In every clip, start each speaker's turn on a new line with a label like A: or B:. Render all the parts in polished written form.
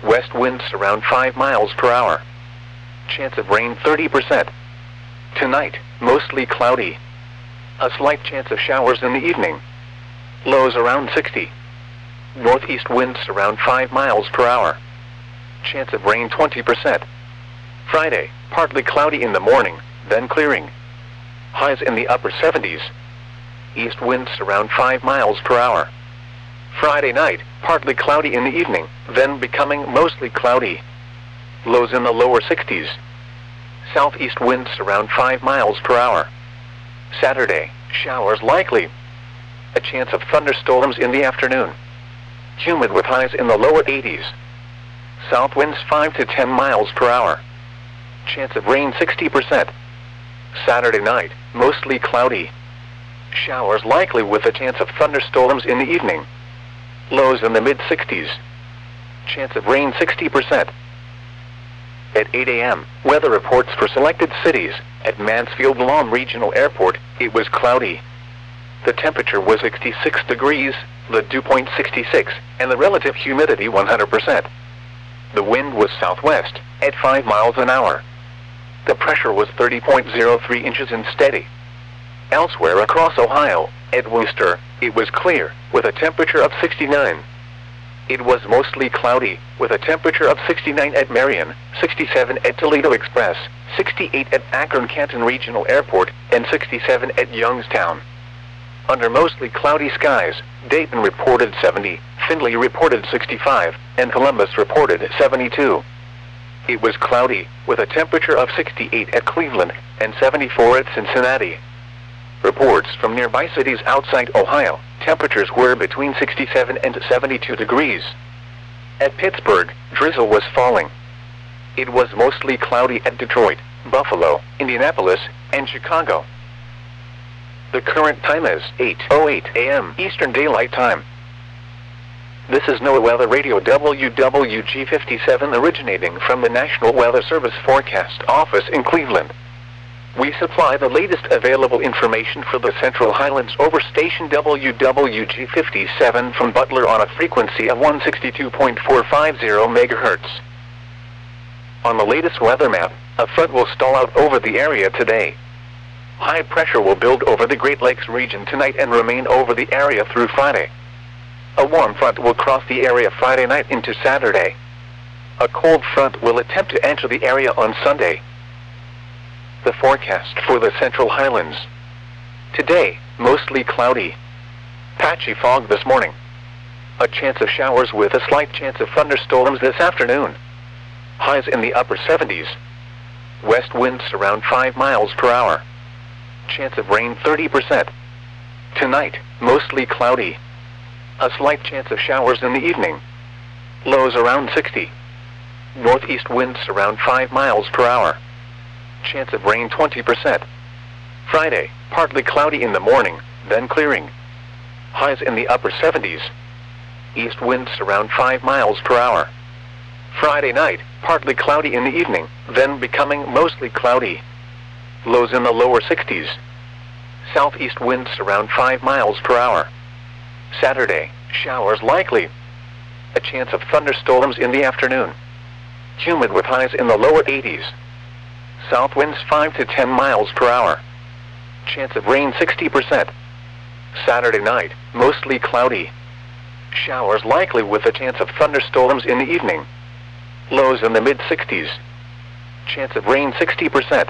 A: west winds around 5 miles per hour. Chance of rain 30%. Tonight, mostly cloudy. A slight chance of showers in the evening. Lows around 60. Northeast winds around 5 miles per hour. Chance of rain 20%. Friday, partly cloudy in the morning, then clearing. Highs in the upper 70s. East winds around 5 miles per hour. Friday night, partly cloudy in the evening, then becoming mostly cloudy. Lows in the lower 60s. Southeast winds around 5 miles per hour. Saturday, showers likely. A chance of thunderstorms in the afternoon. Humid with highs in the lower 80s. South winds 5 to 10 miles per hour. Chance of rain 60%. Saturday night, mostly cloudy. Showers likely with a chance of thunderstorms in the evening. Lows in the mid-60s. Chance of rain 60%. At 8 a.m., weather reports for selected cities. At Mansfield Lawn Regional Airport, it was cloudy. The temperature was 66 degrees, the dew point 66, and the relative humidity 100%. The wind was southwest, at 5 miles an hour. The pressure was 30.03 inches and steady. Elsewhere across Ohio, at Wooster, it was clear, with a temperature of 69. It was mostly cloudy, with a temperature of 69 at Marion, 67 at Toledo Express, 68 at Akron-Canton Regional Airport, and 67 at Youngstown. Under mostly cloudy skies, Dayton reported 70, Findlay reported 65, and Columbus reported 72. It was cloudy, with a temperature of 68 at Cleveland, and 74 at Cincinnati. Reports from nearby cities outside Ohio, temperatures were between 67 and 72 degrees. At Pittsburgh, drizzle was falling. It was mostly cloudy at Detroit, Buffalo, Indianapolis, and Chicago. The current time is 8:08 a.m. Eastern Daylight Time. This is NOAA Weather Radio WWG57 originating from the National Weather Service Forecast Office in Cleveland. We supply the latest available information for the Central Highlands over station WWG57 from Butler on a frequency of 162.450 MHz. On the latest weather map, a front will stall out over the area today. High pressure will build over the Great Lakes region tonight and remain over the area through Friday. A warm front will cross the area Friday night into Saturday. A cold front will attempt to enter the area on Sunday. The forecast for the Central Highlands. Today, mostly cloudy. Patchy fog this morning. A chance of showers with a slight chance of thunderstorms this afternoon. Highs in the upper 70s. West winds around 5 miles per hour. Chance of rain 30%. Tonight, mostly cloudy. A slight chance of showers in the evening. Lows around 60. Northeast winds around 5 miles per hour. Chance of rain 20%. Friday, partly cloudy in the morning, then clearing. Highs in the upper 70s. East winds around 5 miles per hour. Friday night, partly cloudy in the evening, then becoming mostly cloudy. Lows in the lower 60s. Southeast winds around 5 miles per hour. Saturday, showers likely. A chance of thunderstorms in the afternoon. Humid with highs in the lower 80s. South winds 5 to 10 miles per hour. Chance of rain 60%. Saturday night, mostly cloudy. Showers likely with a chance of thunderstorms in the evening. Lows in the mid-60s. Chance of rain 60%.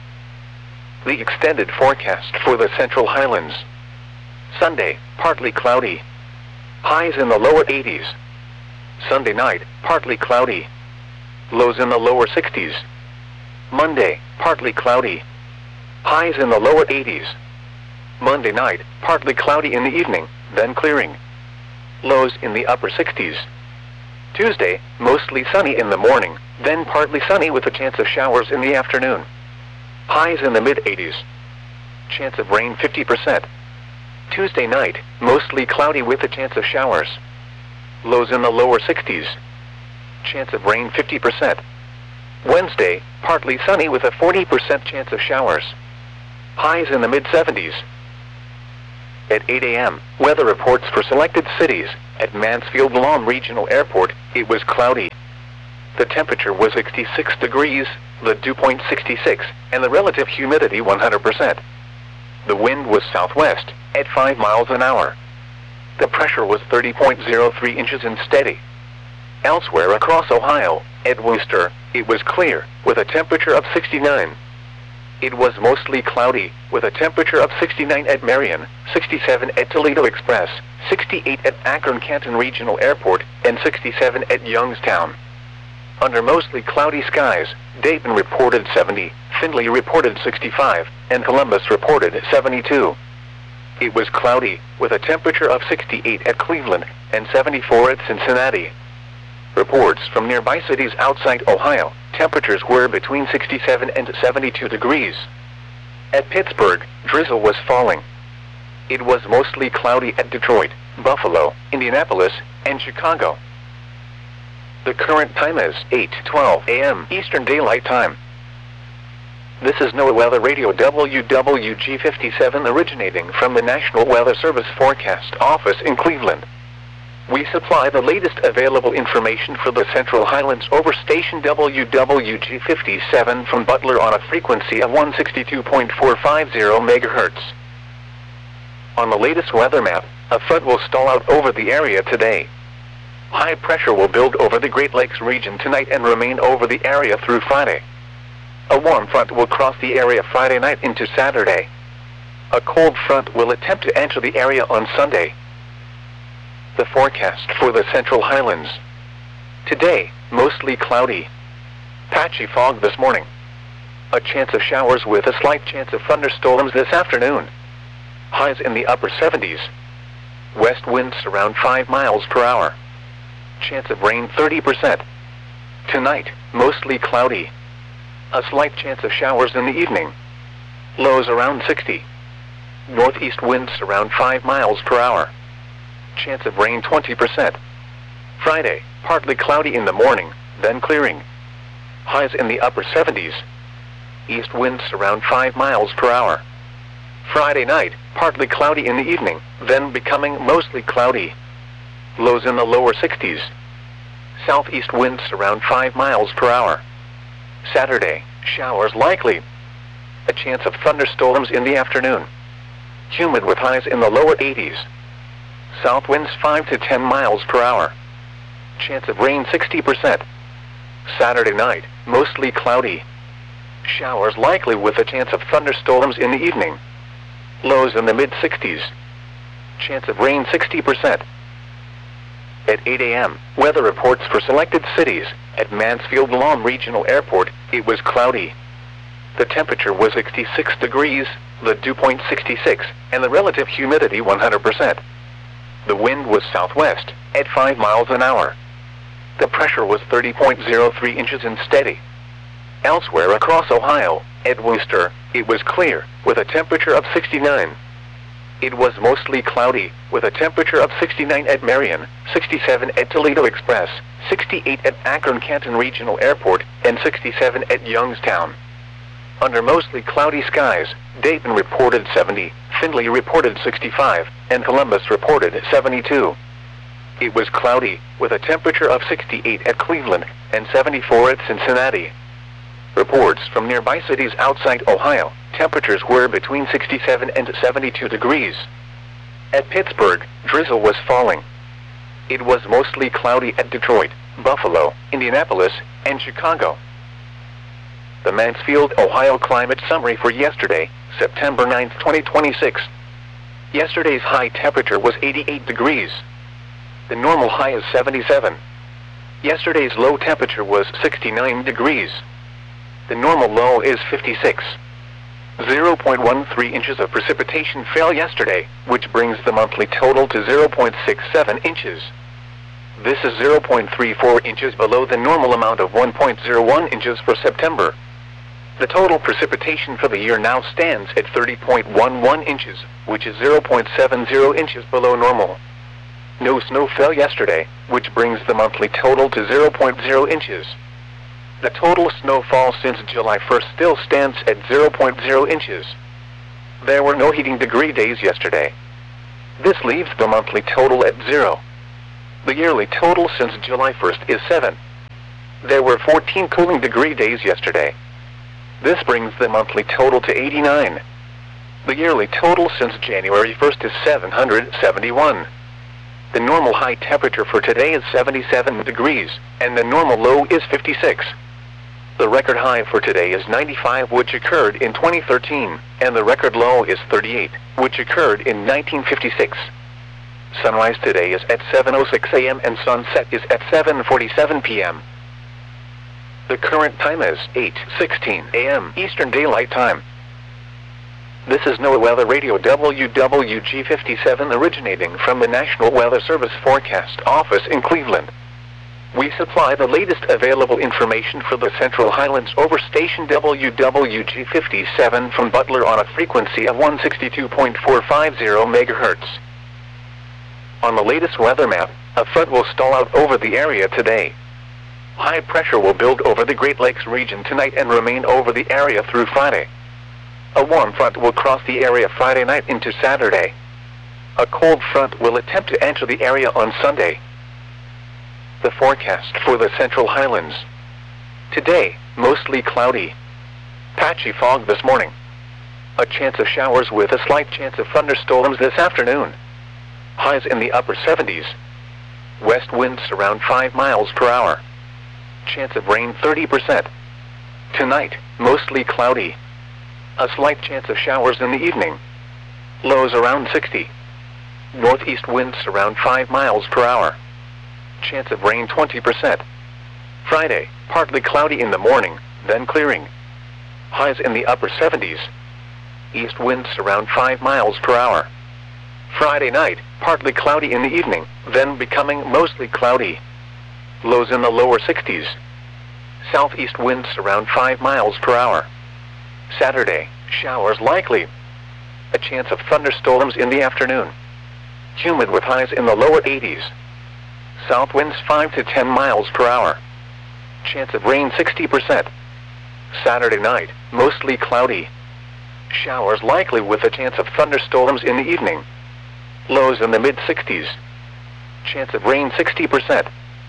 A: The extended forecast for the Central Highlands. Sunday, partly cloudy. Highs in the lower 80s. Sunday night, partly cloudy. Lows in the lower 60s. Monday, partly cloudy. Highs in the lower 80s. Monday night, partly cloudy in the evening, then clearing. Lows in the upper 60s. Tuesday, mostly sunny in the morning, then partly sunny with a chance of showers in the afternoon. Highs in the mid-80s. Chance of rain 50%. Tuesday night, mostly cloudy with a chance of showers. Lows in the lower 60s. Chance of rain 50%. Wednesday, partly sunny with a 40% chance of showers. Highs in the mid-70s. At 8 a.m., weather reports for selected cities. At Mansfield Lawn Regional Airport, it was cloudy. The temperature was 66 degrees, the dew point 66, and the relative humidity 100%. The wind was southwest, at 5 miles an hour. The pressure was 30.03 inches and steady. Elsewhere across Ohio, at Wooster, it was clear, with a temperature of 69. It was mostly cloudy, with a temperature of 69 at Marion, 67 at Toledo Express, 68 at Akron-Canton Regional Airport, and 67 at Youngstown. Under mostly cloudy skies, Dayton reported 70, Findlay reported 65, and Columbus reported 72. It was cloudy, with a temperature of 68 at Cleveland, and 74 at Cincinnati. Reports from nearby cities outside Ohio, temperatures were between 67 and 72 degrees. At Pittsburgh, drizzle was falling. It was mostly cloudy at Detroit, Buffalo, Indianapolis, and Chicago. The current time is 8:12 a.m. Eastern Daylight Time. This is NOAA Weather Radio WWG57 originating from the National Weather Service Forecast Office in Cleveland. We supply the latest available information for the Central Highlands over station WWG57 from Butler on a frequency of 162.450 MHz. On the latest weather map, a front will stall out over the area today. High pressure will build over the Great Lakes region tonight and remain over the area through Friday. A warm front will cross the area Friday night into Saturday. A cold front will attempt to enter the area on Sunday. The forecast for the Central Highlands. Today, mostly cloudy. Patchy fog this morning. A chance of showers with a slight chance of thunderstorms this afternoon. Highs in the upper 70s. West winds around 5 miles per hour. Chance of rain 30%. Tonight, mostly cloudy. A slight chance of showers in the evening. Lows around 60. Northeast winds around 5 miles per hour. Chance of rain 20%. Friday, partly cloudy in the morning, then clearing. Highs in the upper 70s. East winds around 5 miles per hour. Friday night, partly cloudy in the evening, then becoming mostly cloudy. Lows in the lower 60s. Southeast winds around 5 miles per hour. Saturday, showers likely. A chance of thunderstorms in the afternoon. Humid with highs in the lower 80s. South winds 5 to 10 miles per hour. Chance of rain 60%. Saturday night, mostly cloudy. Showers likely with a chance of thunderstorms in the evening. Lows in the mid-60s. Chance of rain 60%. At 8 a.m., weather reports for selected cities. At Mansfield-Lom Regional Airport, it was cloudy. The temperature was 66 degrees, the dew point 66, and the relative humidity 100%. The wind was southwest, at 5 miles an hour. The pressure was 30.03 inches and steady. Elsewhere across Ohio, at Wooster, it was clear, with a temperature of 69. It was mostly cloudy, with a temperature of 69 at Marion, 67 at Toledo Express, 68 at Akron-Canton Regional Airport, and 67 at Youngstown. Under mostly cloudy skies, Dayton reported 70, Findlay reported 65, and Columbus reported 72. It was cloudy, with a temperature of 68 at Cleveland, and 74 at Cincinnati. Reports from nearby cities outside Ohio, temperatures were between 67 and 72 degrees. At Pittsburgh, drizzle was falling. It was mostly cloudy at Detroit, Buffalo, Indianapolis, and Chicago. The Mansfield, Ohio climate summary for yesterday, September 9, 2026. Yesterday's high temperature was 88 degrees. The normal high is 77. Yesterday's low temperature was 69 degrees. The normal low is 56. 0.13 inches of precipitation fell yesterday, which brings the monthly total to 0.67 inches. This is 0.34 inches below the normal amount of 1.01 inches for September. The total precipitation for the year now stands at 30.11 inches, which is 0.70 inches below normal. No snow fell yesterday, which brings the monthly total to 0.0 inches. The total snowfall since July 1st still stands at 0.0 inches. There were no heating degree days yesterday. This leaves the monthly total at 0. The yearly total since July 1st is 7. There were 14 cooling degree days yesterday. This brings the monthly total to 89. The yearly total since January 1st is 771. The normal high temperature for today is 77 degrees, and the normal low is 56. The record high for today is 95, which occurred in 2013, and the record low is 38, which occurred in 1956. Sunrise today is at 7:06 a.m. and sunset is at 7:47 p.m. The current time is 8:16 a.m. Eastern Daylight Time. This is NOAA Weather Radio WWG57 originating from the National Weather Service Forecast Office in Cleveland. We supply the latest available information for the Central Highlands over station WWG57 from Butler on a frequency of 162.450 MHz. On the latest weather map, a front will stall out over the area today. High pressure will build over the Great Lakes region tonight and remain over the area through Friday. A warm front will cross the area Friday night into Saturday. A cold front will attempt to enter the area on Sunday. The forecast for the Central Highlands. Today, mostly cloudy. Patchy fog this morning. A chance of showers with a slight chance of thunderstorms this afternoon. Highs in the upper 70s. West winds around 5 miles per hour. Chance of rain 30%. Tonight, mostly cloudy. A slight chance of showers in the evening. Lows around 60. Northeast winds around 5 miles per hour. Chance of rain 20%. Friday, partly cloudy in the morning, then clearing. Highs in the upper 70s. East winds around 5 miles per hour. Friday night, partly cloudy in the evening, then becoming mostly cloudy. Lows in the lower 60s. Southeast winds around 5 miles per hour. Saturday, showers likely. A chance of thunderstorms in the afternoon. Humid with highs in the lower 80s. South winds 5 to 10 miles per hour. Chance of rain 60%. Saturday night, mostly cloudy. Showers likely with a chance of thunderstorms in the evening. Lows in the mid-60s. Chance of rain 60%.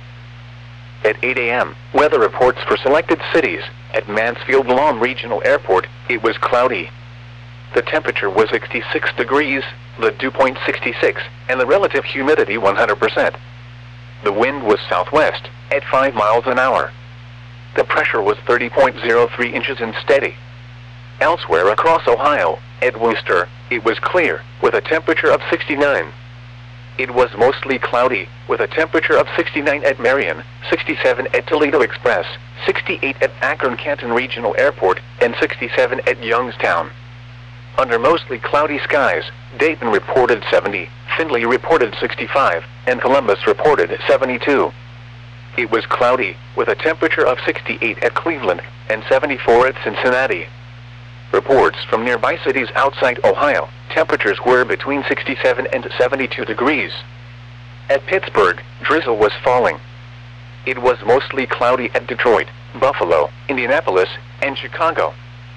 A: At 8 a.m., weather reports for selected cities. At Mansfield Lawn Regional Airport, it was cloudy. The temperature was 66 degrees, the dew point 66, and the relative humidity 100%. The wind was southwest, at 5 miles an hour. The pressure was 30.03 inches and steady. Elsewhere across Ohio, at Wooster, it was clear, with a temperature of 69. It was mostly cloudy, with a temperature of 69 at Marion, 67 at Toledo Express, 68 at Akron-Canton Regional Airport, and 67 at Youngstown. Under mostly cloudy skies, Dayton reported 70, Findlay reported 65, and Columbus reported 72. It was cloudy, with a temperature of 68 at Cleveland, and 74 at Cincinnati. Reports from nearby cities outside Ohio, temperatures were between 67 and 72 degrees. At Pittsburgh, drizzle was falling. It was mostly cloudy at Detroit, Buffalo, Indianapolis, and Chicago.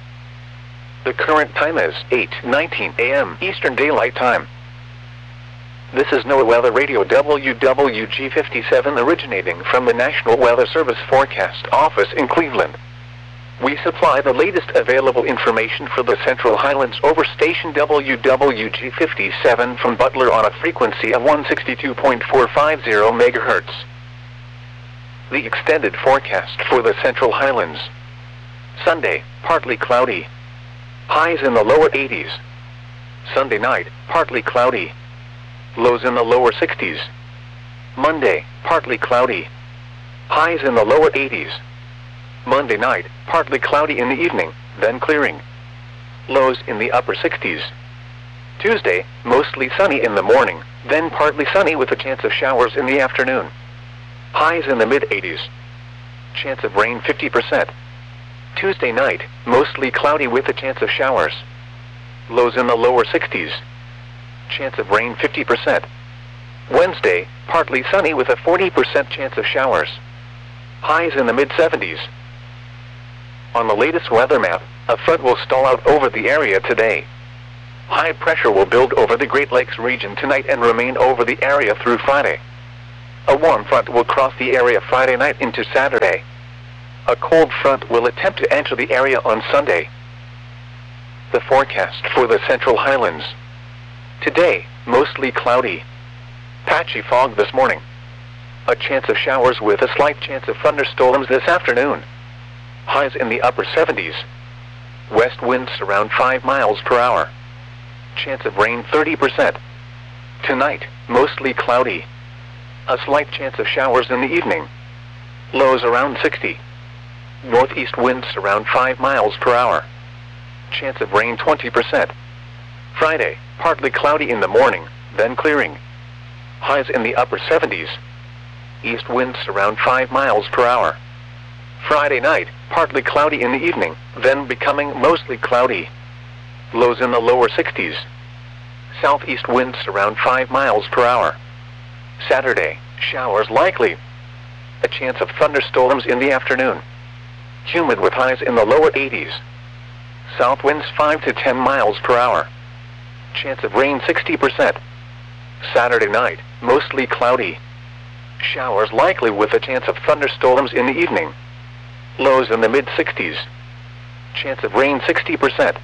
A: The current time is 8:19 a.m. Eastern Daylight Time. This is NOAA Weather Radio WWG57 originating from the National Weather Service Forecast Office in Cleveland. We supply the latest available information for the Central Highlands over station WWG57 from Butler on a frequency of 162.450 MHz. The extended forecast for the Central Highlands. Sunday, partly cloudy. Highs in the lower 80s. Sunday night, partly cloudy. Lows in the lower 60s. Monday, partly cloudy. Highs in the lower 80s. Monday night, partly cloudy in the evening, then clearing. Lows in the upper 60s. Tuesday, mostly sunny in the morning, then partly sunny with a chance of showers in the afternoon. Highs in the mid-80s. Chance of rain 50%. Tuesday night, mostly cloudy with a chance of showers. Lows in the lower 60s. Chance of rain 50%. Wednesday, partly sunny with a 40% chance of showers. Highs in the mid-70s. On the latest weather map, a front will stall out over the area today. High pressure will build over the Great Lakes region tonight and remain over the area through Friday. A warm front will cross the area Friday night into Saturday. A cold front will attempt to enter the area on Sunday. The forecast for the Central Highlands. Today, mostly cloudy. Patchy fog this morning. A chance of showers with a slight chance of thunderstorms this afternoon. Highs in the upper 70s. West winds around 5 miles per hour. Chance of rain 30%. Tonight, mostly cloudy. A slight chance of showers in the evening. Lows around 60. Northeast winds around 5 miles per hour. Chance of rain 20%. Friday, partly cloudy in the morning, then clearing. Highs in the upper 70s. East winds around 5 miles per hour. Friday night, partly cloudy in the evening, then becoming mostly cloudy. Lows in the lower 60s. Southeast winds around 5 miles per hour. Saturday, showers likely. A chance of thunderstorms in the afternoon. Humid with highs in the lower 80s. South winds 5 to 10 miles per hour. Chance of rain 60%. Saturday night, mostly cloudy. Showers likely with a chance of thunderstorms in the evening. Lows in the mid-60s. Chance of rain 60%.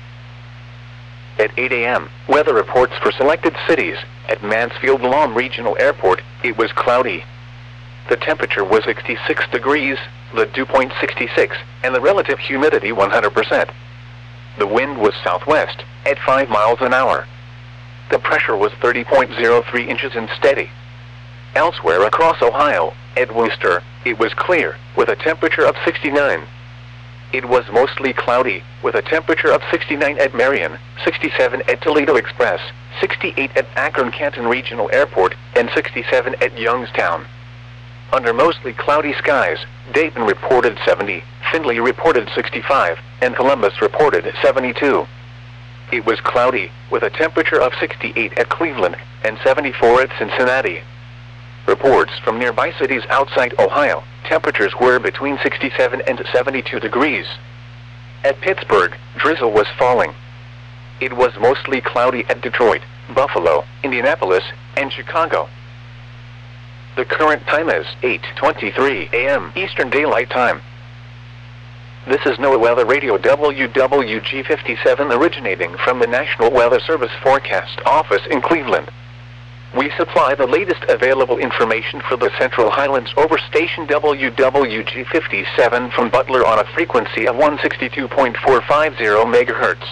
A: At 8 a.m., weather reports for selected cities. At Mansfield-Lom Regional Airport, it was cloudy. The temperature was 66 degrees, the dew point 66, and the relative humidity 100%. The wind was southwest, at 5 miles an hour. The pressure was 30.03 inches and steady. Elsewhere across Ohio, at Wooster, it was clear, with a temperature of 69. It was mostly cloudy, with a temperature of 69 at Marion, 67 at Toledo Express, 68 at Akron-Canton Regional Airport, and 67 at Youngstown. Under mostly cloudy skies, Dayton reported 70, Findlay reported 65, and Columbus reported 72. It was cloudy, with a temperature of 68 at Cleveland, and 74 at Cincinnati. Reports from nearby cities outside Ohio, temperatures were between 67 and 72 degrees. At Pittsburgh, drizzle was falling. It was mostly cloudy at Detroit, Buffalo, Indianapolis, and Chicago. The current time is 8:23 a.m. Eastern Daylight Time. This is NOAA Weather Radio WWG57 originating from the National Weather Service Forecast Office in Cleveland. We supply the latest available information for the Central Highlands over station WWG57 from Butler on a frequency of 162.450 MHz.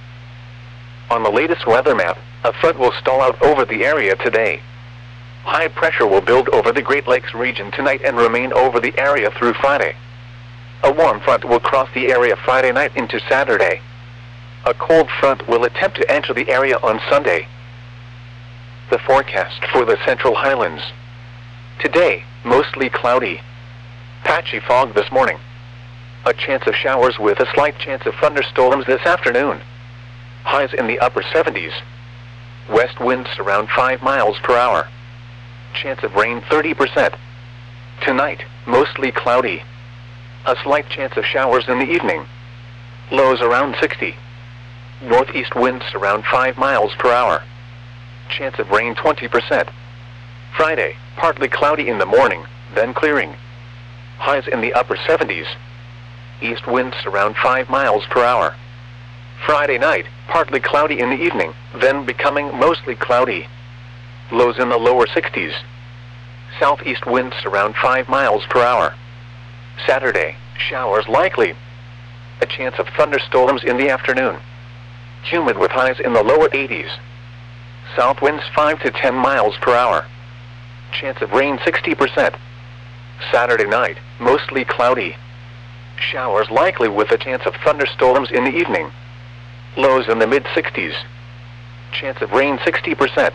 A: On the latest weather map, a front will stall out over the area today. High pressure will build over the Great Lakes region tonight and remain over the area through Friday. A warm front will cross the area Friday night into Saturday. A cold front will attempt to enter the area on Sunday. The forecast for the Central Highlands. Today, mostly cloudy. Patchy fog this morning. A chance of showers with a slight chance of thunderstorms this afternoon. Highs in the upper 70s. West winds around 5 miles per hour. Chance of rain 30%. Tonight, mostly cloudy. A slight chance of showers in the evening. Lows around 60. Northeast winds around 5 miles per hour. Chance of rain 20%. Friday, partly cloudy in the morning, then clearing. Highs in the upper 70s. East winds around 5 miles per hour. Friday night, partly cloudy in the evening, then becoming mostly cloudy. Lows in the lower 60s. Southeast winds around 5 miles per hour. Saturday, showers likely. A chance of thunderstorms in the afternoon. Humid with highs in the lower 80s. South winds 5 to 10 miles per hour. Chance of rain 60%. Saturday night, mostly cloudy. Showers likely with a chance of thunderstorms in the evening. Lows in the mid-60s. Chance of rain 60%.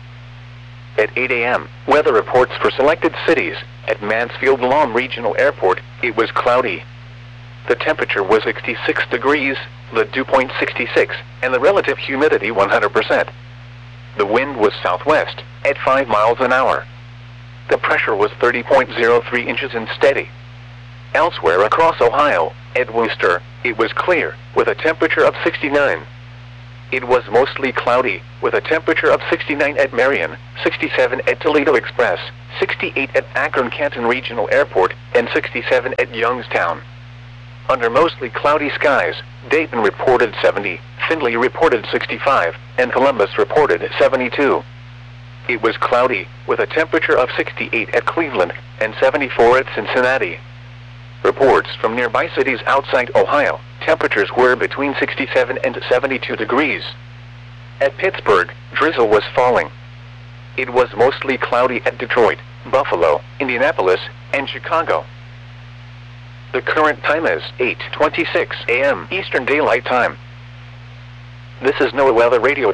A: At 8 a.m., weather reports for selected cities. At Mansfield-Lom Regional Airport, it was cloudy. The temperature was 66 degrees, the dew point 66, and the relative humidity 100%. The wind was southwest, at 5 miles an hour. The pressure was 30.03 inches and steady. Elsewhere across Ohio, at Wooster, it was clear, with a temperature of 69. It was mostly cloudy, with a temperature of 69 at Marion, 67 at Toledo Express, 68 at Akron-Canton Regional Airport, and 67 at Youngstown. Under mostly cloudy skies, Dayton reported 70, Findlay reported 65, and Columbus reported 72. It was cloudy, with a temperature of 68 at Cleveland and 74 at Cincinnati. Reports from nearby cities outside Ohio, temperatures were between 67 and 72 degrees. At Pittsburgh, drizzle was falling. It was mostly cloudy at Detroit, Buffalo, Indianapolis, and Chicago. The current time is 8:26 a.m. Eastern Daylight Time. This is NOAA Weather Radio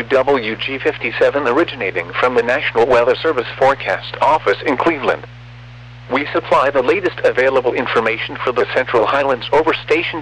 A: WWG57 originating from the National Weather Service Forecast Office in Cleveland. We supply the latest available information for the Central Highlands over station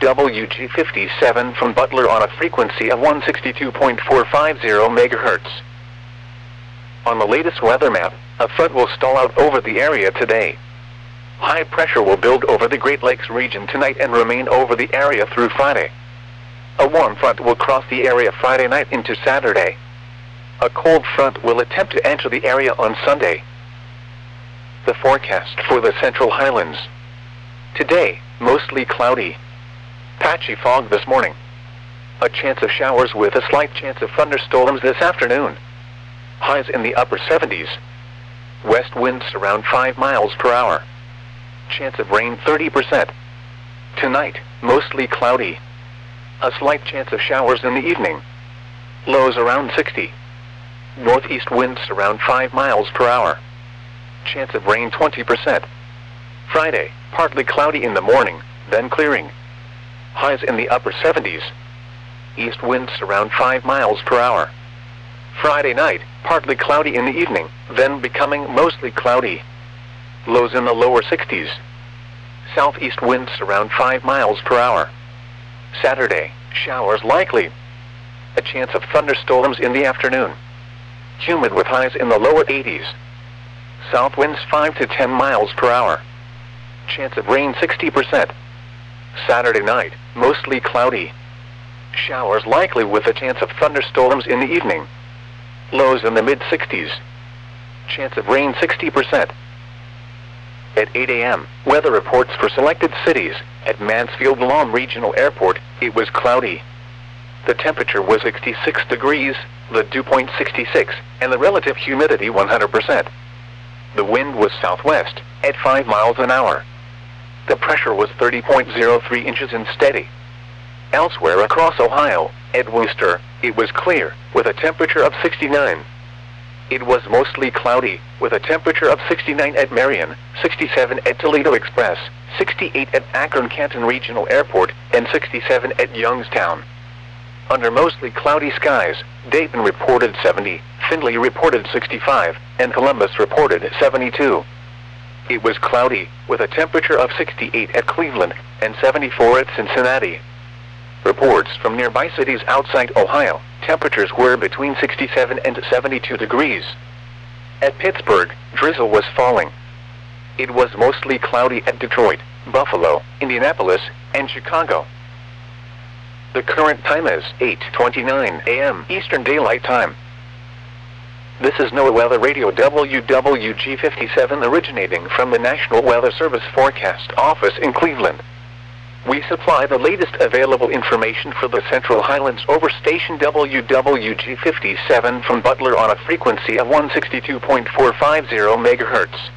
A: WWG57 from Butler on a frequency of 162.450 MHz. On the latest weather map, a front will stall out over the area today. High pressure will build over the Great Lakes region tonight and remain over the area through Friday. A warm front will cross the area Friday night into Saturday. A cold front will attempt to enter the area on Sunday. The forecast for the Central Highlands. Today, mostly cloudy. Patchy fog this morning. A chance of showers with a slight chance of thunderstorms this afternoon. Highs in the upper 70s. West winds around 5 miles per hour. Chance of rain 30%. Tonight, mostly cloudy. A slight chance of showers in the evening. Lows around 60. Northeast winds around 5 miles per hour. Chance of rain 20%. Friday, partly cloudy in the morning, then clearing. Highs in the upper 70s. East winds around 5 miles per hour. Friday night, partly cloudy in the evening, then becoming mostly cloudy. Lows in the lower 60s. Southeast winds around 5 miles per hour. Saturday, showers likely. A chance of thunderstorms in the afternoon. Humid with highs in the lower 80s. South winds 5 to 10 miles per hour. Chance of rain 60%. Saturday night, mostly cloudy. Showers likely with a chance of thunderstorms in the evening. Lows in the mid-60s. Chance of rain 60%. At 8 a.m., weather reports for selected cities. At Mansfield-Lom Regional Airport, it was cloudy. The temperature was 66 degrees, the dew point 66, and the relative humidity 100%. The wind was southwest, at 5 miles an hour. The pressure was 30.03 inches and steady. Elsewhere across Ohio, at Wooster, it was clear, with a temperature of 69. It was mostly cloudy, with a temperature of 69 at Marion, 67 at Toledo Express, 68 at Akron-Canton Regional Airport, and 67 at Youngstown. Under mostly cloudy skies, Dayton reported 70, Findlay reported 65, and Columbus reported 72. It was cloudy, with a temperature of 68 at Cleveland, and 74 at Cincinnati. Reports from nearby cities outside Ohio, temperatures were between 67 and 72 degrees. At Pittsburgh, drizzle was falling. It was mostly cloudy at Detroit, Buffalo, Indianapolis, and Chicago. The current time is 8:29 a.m. Eastern Daylight Time. This is NOAA Weather Radio WWG57 originating from the National Weather Service Forecast Office in Cleveland. We supply the latest available information for the Central Highlands over station WWG57 from Butler on a frequency of 162.450 MHz.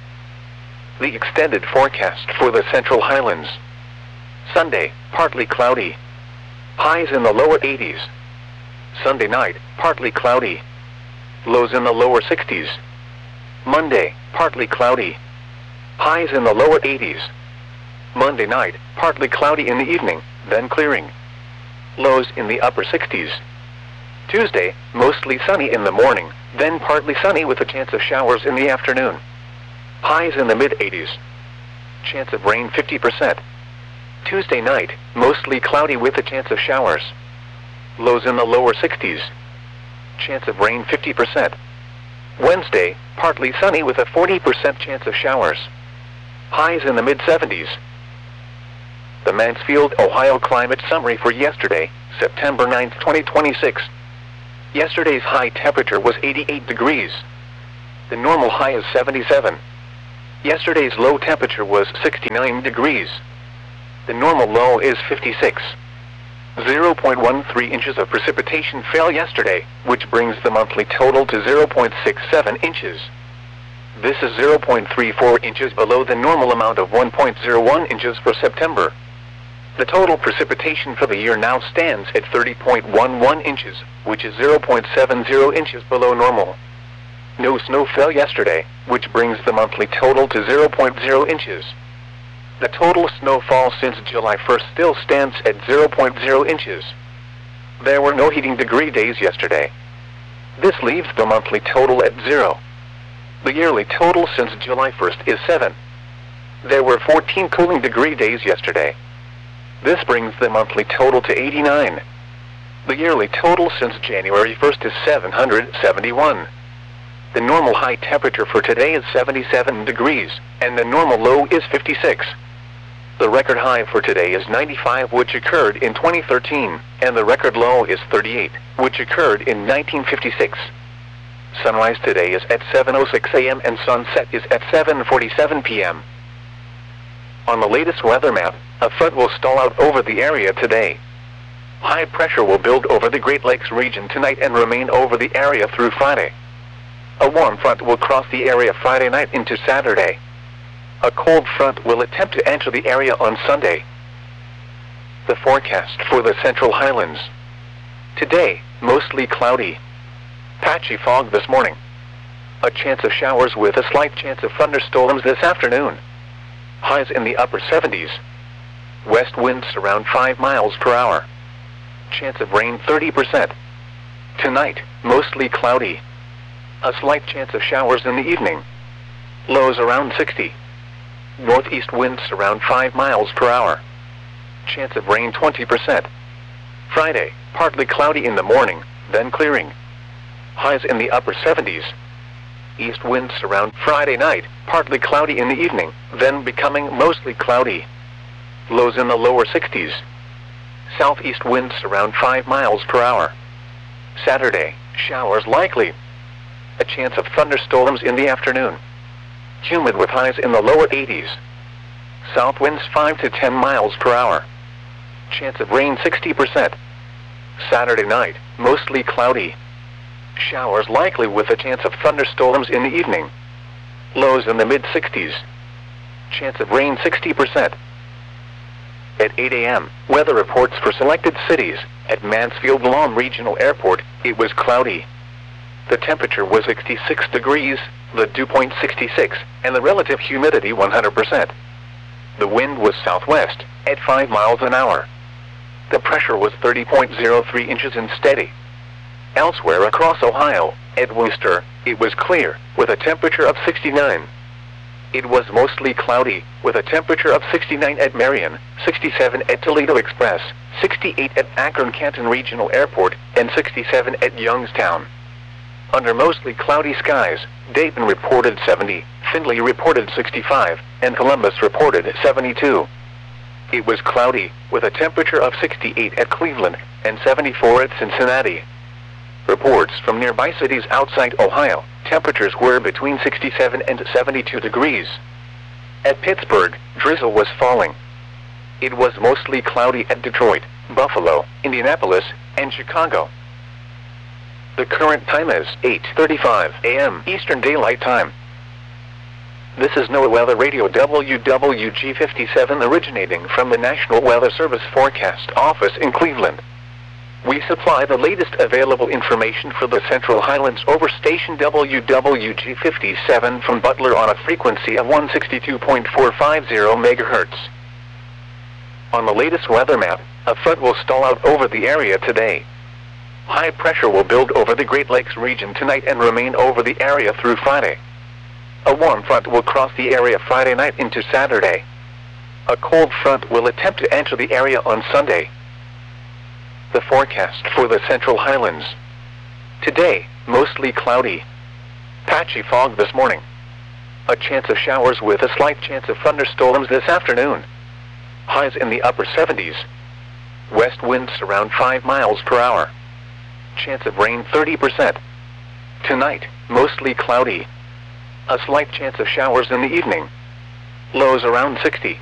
A: The extended forecast for the Central Highlands. Sunday, partly cloudy. Highs in the lower 80s. Sunday night, partly cloudy. Lows in the lower 60s. Monday, partly cloudy. Highs in the lower 80s. Monday night, partly cloudy in the evening, then clearing. Lows in the upper 60s. Tuesday, mostly sunny in the morning, then partly sunny with a chance of showers in the afternoon. Highs in the mid-80s. Chance of rain 50%. Tuesday night, mostly cloudy with a chance of showers. Lows in the lower 60s. Chance of rain 50%. Wednesday, partly sunny with a 40% chance of showers. Highs in the mid-70s. The Mansfield, Ohio climate summary for yesterday, September 9, 2026. Yesterday's high temperature was 88 degrees. The normal high is 77. Yesterday's low temperature was 69 degrees. The normal low is 56. 0.13 inches of precipitation fell yesterday, which brings the monthly total to 0.67 inches. This is 0.34 inches below the normal amount of 1.01 inches for September. The total precipitation for the year now stands at 30.11 inches, which is 0.70 inches below normal. No snow fell yesterday, which brings the monthly total to 0.0 inches. The total snowfall since July 1st still stands at 0.0 inches. There were no heating degree days yesterday. This leaves the monthly total at 0. The yearly total since July 1st is 7. There were 14 cooling degree days yesterday. This brings the monthly total to 89. The yearly total since January 1st is 771. The normal high temperature for today is 77 degrees, and the normal low is 56. The record high for today is 95, which occurred in 2013, and the record low is 38, which occurred in 1956. Sunrise today is at 7:06 a.m. and sunset is at 7:47 p.m. On the latest weather map, a front will stall out over the area today. High pressure will build over the Great Lakes region tonight and remain over the area through Friday. A warm front will cross the area Friday night into Saturday. A cold front will attempt to enter the area on Sunday. The forecast for the Central Highlands. Today, mostly cloudy. Patchy fog this morning. A chance of showers with a slight chance of thunderstorms this afternoon. Highs in the upper 70s. West winds around 5 miles per hour. Chance of rain 30%. Tonight, mostly cloudy. A slight chance of showers in the evening. Lows around 60. Northeast winds around 5 miles per hour. Chance of rain 20%. Friday, partly cloudy in the morning, then clearing. Highs in the upper 70s. East winds around Friday night, partly cloudy in the evening, then becoming mostly cloudy. Lows in the lower 60s. Southeast winds around 5 miles per hour. Saturday, showers likely. A chance of thunderstorms in the afternoon. Humid with highs in the lower 80s. South winds 5 to 10 miles per hour. Chance of rain 60%. Saturday night, mostly cloudy. Showers likely with a chance of thunderstorms in the evening. Lows in the mid-60s. Chance of rain 60%. At 8 a.m., weather reports for selected cities. At Mansfield Lawn Regional Airport, it was cloudy. The temperature was 66 degrees, the dew point 66, and the relative humidity 100%. The wind was southwest, at 5 miles an hour. The pressure was 30.03 inches and steady. Elsewhere across Ohio, at Wooster, it was clear, with a temperature of 69. It was mostly cloudy, with a temperature of 69 at Marion, 67 at Toledo Express, 68 at Akron-Canton Regional Airport, and 67 at Youngstown. Under mostly cloudy skies, Dayton reported 70, Findlay reported 65, and Columbus reported 72. It was cloudy, with a temperature of 68 at Cleveland, and 74 at Cincinnati. Reports from nearby cities outside Ohio, temperatures were between 67 and 72 degrees. At Pittsburgh, drizzle was falling. It was mostly cloudy at Detroit, Buffalo, Indianapolis, and Chicago. The current time is 8:35 a.m. Eastern Daylight Time. This is NOAA Weather Radio WWG57 originating from the National Weather Service Forecast Office in Cleveland. We supply the latest available information for the Central Highlands over station WWG57 from Butler on a frequency of 162.450 MHz. On the latest weather map, a front will stall out over the area today. High pressure will build over the Great Lakes region tonight and remain over the area through Friday. A warm front will cross the area Friday night into Saturday. A cold front will attempt to enter the area on Sunday. The forecast for the Central Highlands. Today, mostly cloudy. Patchy fog this morning. A chance of showers with a slight chance of thunderstorms this afternoon. Highs in the upper 70s. West winds around 5 miles per hour. Chance of rain 30%. Tonight, mostly cloudy. A slight chance of showers in the evening. Lows around 60.